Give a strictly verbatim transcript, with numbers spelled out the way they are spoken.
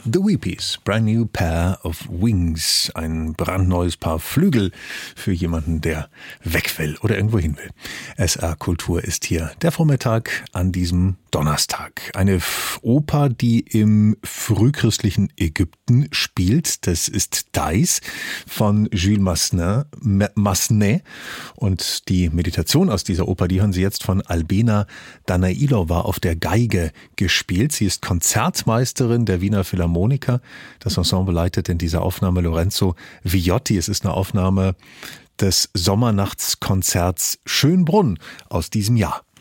The Weepies, Brand New Pair of Wings. Ein brandneues Paar Flügel für jemanden, der weg will oder irgendwo hin will. S R Kultur ist hier der Vormittag an diesem Donnerstag. Eine Oper, die im frühchristlichen Ägypten spielt. Das ist Thais von Jules Massenet. Massenet. Und die Meditation aus dieser Oper, die hören Sie jetzt von Albena Danailova auf der Geige gespielt. Sie ist Konzertmeisterin der Wiener Philharmoniker. Das Ensemble leitet in dieser Aufnahme Lorenzo Viotti. Es ist eine Aufnahme des Sommernachtskonzerts Schönbrunn aus diesem Jahr.